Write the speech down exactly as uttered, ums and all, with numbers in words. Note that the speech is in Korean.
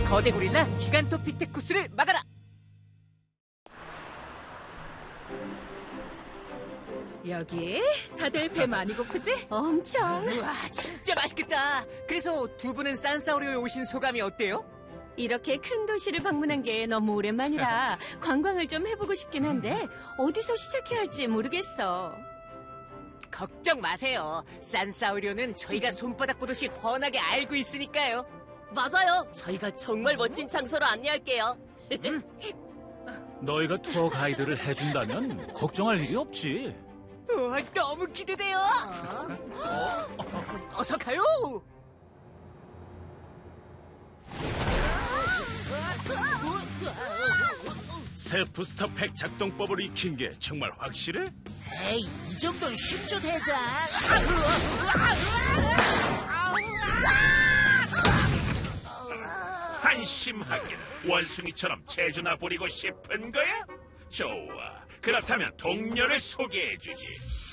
거대 고릴라 쥐간토피테쿠스를 막아라! 여기 다들 배 많이 고프지? 엄청. 우와, 진짜 맛있겠다. 그래서 두 분은 산사우리오에 오신 소감이 어때요? 이렇게 큰 도시를 방문한 게 너무 오랜만이라 관광을 좀 해보고 싶긴 한데 어디서 시작해야 할지 모르겠어. 걱정 마세요. 산사우리오는 저희가 손바닥 보듯이 훤하게 알고 있으니까요. 맞아요. 저희가 정말 멋진 장소로 안내할게요. 너희가 투어 가이드를 해준다면 걱정할 일이 없지. 우와, 너무 기대돼요. 어? 어서 가요. 새 부스터팩 작동법을 익힌 게 정말 확실해? 에이, 이 정도는 쉽죠, 대장. 한심하긴 원숭이처럼 재주나 부리고 싶은 거야? 좋아, 그렇다면 동료를 소개해주지.